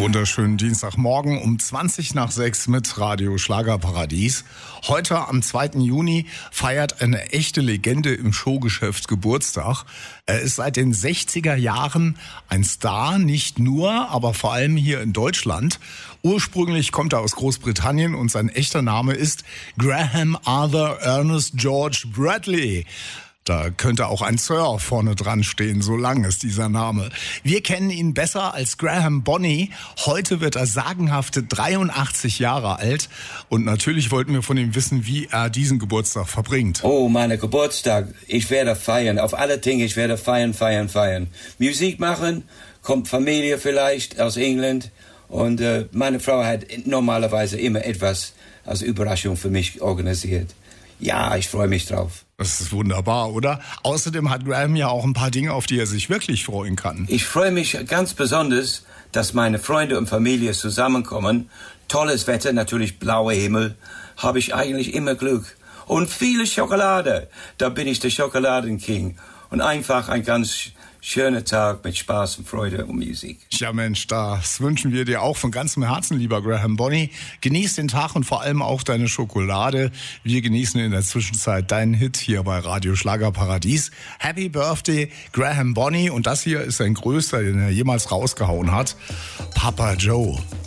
Wunderschönen Dienstagmorgen um 6:20 mit Radio Schlagerparadies. Heute am 2. Juni feiert eine echte Legende im Showgeschäft Geburtstag. Er ist seit den 60er Jahren ein Star, nicht nur, aber vor allem hier in Deutschland. Ursprünglich kommt er aus Großbritannien und sein echter Name ist Graham Arthur Ernest George Bradley. Da könnte auch ein Sir vorne dran stehen, so lang ist dieser Name. Wir kennen ihn besser als Graham Bonny. Heute wird er sagenhafte 83 Jahre alt. Und natürlich wollten wir von ihm wissen, wie er diesen Geburtstag verbringt. Oh, meine Geburtstag. Ich werde feiern. Auf alle Dinge, ich werde feiern. Musik machen, kommt Familie vielleicht aus England. Und meine Frau hat normalerweise immer etwas als Überraschung für mich organisiert. Ja, ich freue mich drauf. Das ist wunderbar, oder? Außerdem hat Graham ja auch ein paar Dinge, auf die er sich wirklich freuen kann. Ich freue mich ganz besonders, dass meine Freunde und Familie zusammenkommen. Tolles Wetter, natürlich blauer Himmel. Habe ich eigentlich immer Glück. Und viele Schokolade. Da bin ich der Schokoladenking. Und einfach ein ganz schöner Tag mit Spaß und Freude und Musik. Ja Mensch, das wünschen wir dir auch von ganzem Herzen, lieber Graham Bonny. Genieß den Tag und vor allem auch deine Schokolade. Wir genießen in der Zwischenzeit deinen Hit hier bei Radio Schlagerparadies. Happy Birthday, Graham Bonny. Und das hier ist sein größter, den er jemals rausgehauen hat. Papa Joe.